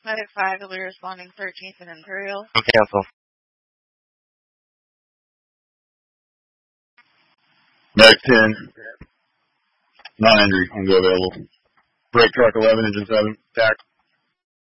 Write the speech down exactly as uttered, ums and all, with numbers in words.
Medic five will be responding thirteenth and Imperial. Cancel. Medic ten. Non-injury. I'm go available. Brake truck eleven, engine seven. Tack.